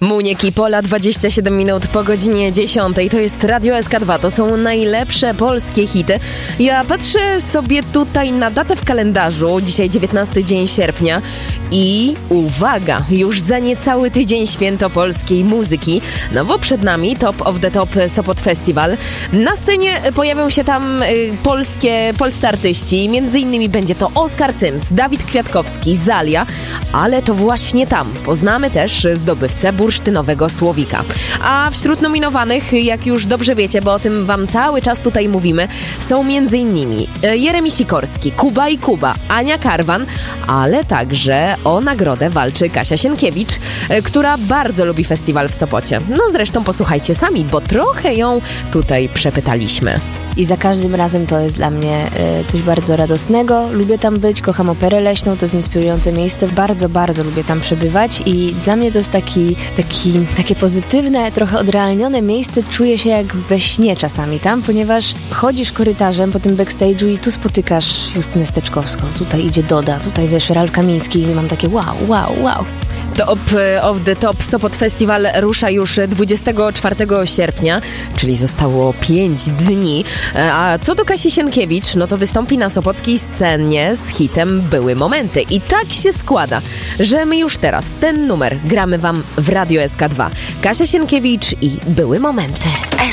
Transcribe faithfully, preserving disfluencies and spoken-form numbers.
Muniek i Pola, dwadzieścia siedem minut po godzinie dziesiątej. To jest Radio S K dwa, to są najlepsze polskie hity. Ja patrzę sobie tutaj na datę w kalendarzu, dzisiaj dziewiętnasty dzień sierpnia i uwaga, już za niecały tydzień święto polskiej muzyki, no bo przed nami Top of the Top Sopot Festival. Na scenie pojawią się tam y, polskie, polscy artyści, między innymi będzie to Oskar Cyms, Dawid Kwiatkowski, Zalia, ale to właśnie tam poznamy też zdobywcę bursztynowego Słowika. A wśród nominowanych, jak już dobrze wiecie, bo o tym wam cały czas tutaj mówimy, są między innymi Jeremi Sikorski, Kuba i Kuba, Ania Karwan, ale także o nagrodę walczy Kasia Sienkiewicz, która bardzo lubi festiwal w Sopocie. No zresztą posłuchajcie sami, bo trochę ją tutaj przepytaliśmy. I za każdym razem to jest dla mnie e, coś bardzo radosnego. Lubię tam być, kocham Operę Leśną, to jest inspirujące miejsce. Bardzo, bardzo lubię tam przebywać i dla mnie to jest taki, taki, takie pozytywne, trochę odrealnione miejsce. Czuję się jak we śnie czasami tam, ponieważ chodzisz korytarzem po tym backstage'u i tu spotykasz Justynę Steczkowską, tutaj idzie Doda, tutaj wiesz, Ralf Kamiński i mam takie wow, wow, wow. Top of the Top Sopot Festival rusza już dwudziestego czwartego sierpnia, czyli zostało pięć dni. A co do Kasi Sienkiewicz, no to wystąpi na sopockiej scenie z hitem Były Momenty. I tak się składa, że my już teraz ten numer gramy wam w Radio S K dwa. Kasia Sienkiewicz i Były Momenty.